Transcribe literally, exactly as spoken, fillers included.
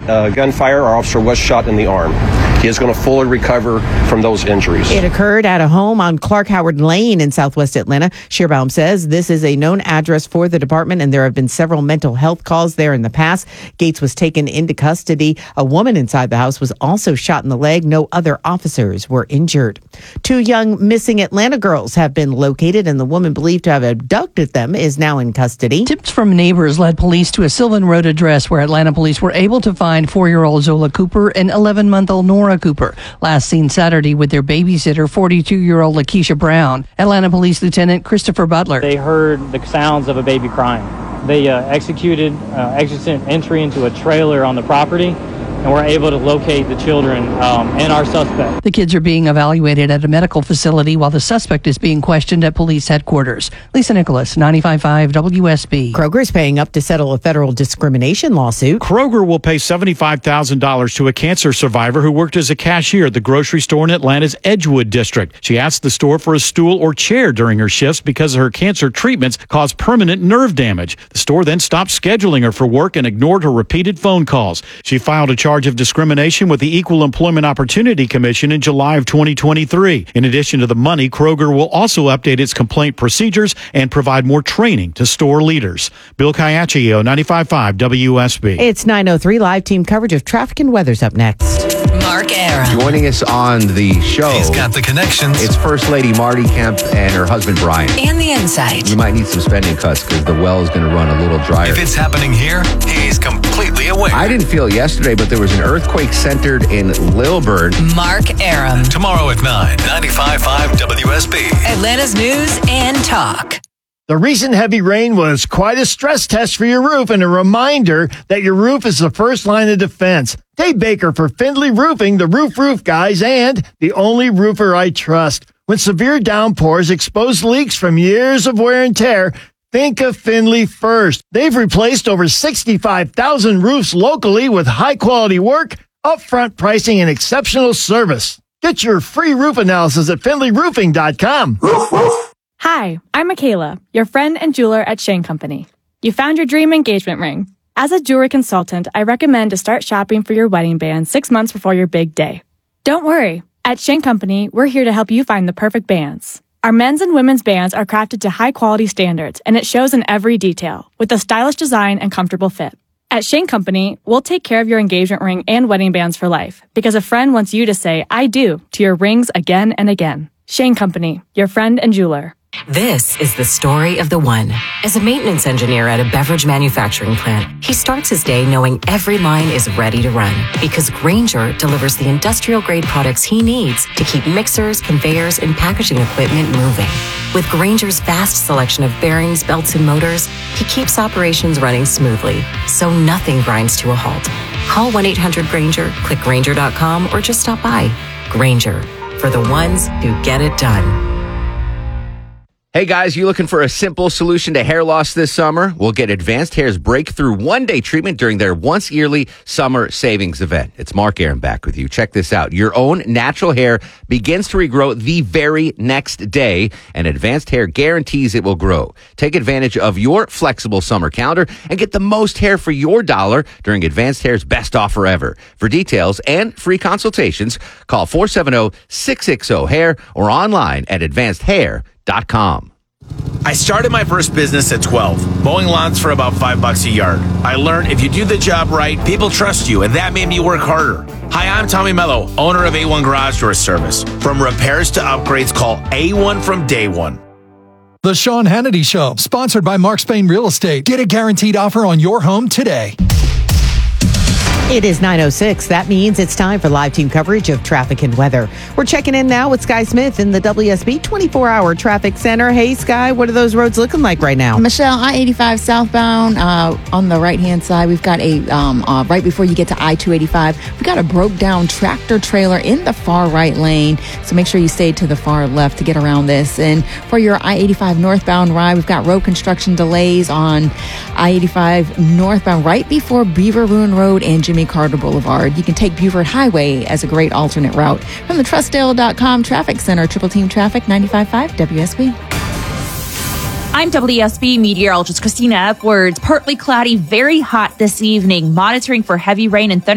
uh, gunfire. Our officer was shot in the arm. He is going to fully recover from those injuries. It occurred at a home on Clark Howard Lane in Southwest Atlanta. Shearbaum says this is a known address for the department, and there have been several mental health calls there in the past. Gates was taken into custody. A woman inside the house was also shot in the leg. No other officers were injured. Two young missing Atlanta girls have been located, and the woman believed to have abducted them is now in custody. Tips from neighbors led police to a Sylvan Road address where Atlanta police were able to find four-year-old Zola Cooper and eleven-month-old Nora Cooper, last seen Saturday with their babysitter, forty-two-year-old Lakeisha Brown. Atlanta Police Lieutenant Christopher Butler. They heard the sounds of a baby crying. They uh, executed uh, exigent entry into a trailer on the property, and we're able to locate the children um, and our suspect. The kids are being evaluated at a medical facility while the suspect is being questioned at police headquarters. Lisa Nicholas, ninety-five point five W S B. Kroger is paying up to settle a federal discrimination lawsuit. Kroger will pay seventy-five thousand dollars to a cancer survivor who worked as a cashier at the grocery store in Atlanta's Edgewood district. She asked the store for a stool or chair during her shifts because her cancer treatments caused permanent nerve damage. The store then stopped scheduling her for work and ignored her repeated phone calls. She filed a charge of discrimination with the Equal Employment Opportunity Commission in July of twenty twenty-three. In addition to the money, Kroger will also update its complaint procedures and provide more training to store leaders. Bill Caiaccio, ninety-five point five W S B. It's nine oh three. Live team coverage of traffic and weather's up next. Mark Aram. Joining us on the show. He's got the connections. It's First Lady Marty Kemp and her husband Brian. And the insight. You might need some spending cuts because the well is going to run a little drier. If it's happening here, he's completely aware. I didn't feel it yesterday, but there was an earthquake centered in Lilburn. Mark Aram. Tomorrow at nine, ninety-five point five W S B. Atlanta's News and Talk. The recent heavy rain was quite a stress test for your roof and a reminder that your roof is the first line of defense. Dave Baker for Findlay Roofing, the Roof Roof Guys, and the only roofer I trust. When severe downpours expose leaks from years of wear and tear, think of Findlay first. They've replaced over sixty-five thousand roofs locally with high-quality work, upfront pricing, and exceptional service. Get your free roof analysis at findlay roofing dot com. Roof, roof. Hi, I'm Michaela, your friend and jeweler at Shane Company. You found your dream engagement ring. As a jewelry consultant, I recommend to start shopping for your wedding band six months before your big day. Don't worry. At Shane Company, we're here to help you find the perfect bands. Our men's and women's bands are crafted to high-quality standards, and it shows in every detail, with a stylish design and comfortable fit. At Shane Company, we'll take care of your engagement ring and wedding bands for life, because a friend wants you to say, I do, to your rings again and again. Shane Company, your friend and jeweler. This is the story of the one. As a maintenance engineer at a beverage manufacturing plant, he starts his day knowing every line is ready to run because Grainger delivers the industrial-grade products he needs to keep mixers, conveyors, and packaging equipment moving. With Grainger's vast selection of bearings, belts, and motors, he keeps operations running smoothly, so nothing grinds to a halt. Call one eight hundred Grainger, click Grainger dot com, or just stop by. Grainger, for the ones who get it done. Hey guys, you looking for a simple solution to hair loss this summer? We'll get Advanced Hair's breakthrough one-day treatment during their once-yearly summer savings event. It's Mark Aram back with you. Check this out. Your own natural hair begins to regrow the very next day, and Advanced Hair guarantees it will grow. Take advantage of your flexible summer calendar and get the most hair for your dollar during Advanced Hair's best offer ever. For details and free consultations, call four seven zero, six six zero, hair or online at advanced hair dot com. I started my first business at twelve, mowing lawns for about five bucks a yard. I learned if you do the job right, people trust you, and that made me work harder. Hi, I'm Tommy Mello, owner of A one Garage Door Service. From repairs to upgrades, call A one from day one. The Sean Hannity Show, sponsored by Mark Spain Real Estate. Get a guaranteed offer on your home today. It is nine oh six. That means it's time for live team coverage of traffic and weather. We're checking in now with Sky Smith in the W S B twenty-four hour traffic center. Hey, Sky, what are those roads looking like right now? Michelle, I eighty-five southbound uh, on the right-hand side. We've got a, um, uh, right before you get to I two eighty-five, we've got a broke-down tractor trailer in the far right lane. So make sure you stay to the far left to get around this. And for your I eighty-five northbound ride, we've got road construction delays on I eighty-five northbound right before Beaver Ruin Road and Jimmy Carter Boulevard. You can take Buford Highway as a great alternate route. From the Trustdale dot com Traffic Center, Triple Team Traffic, ninety-five point five W S B. I'm W S B meteorologist Christina Edwards. Partly cloudy, very hot this evening. Monitoring for heavy rain and thunder.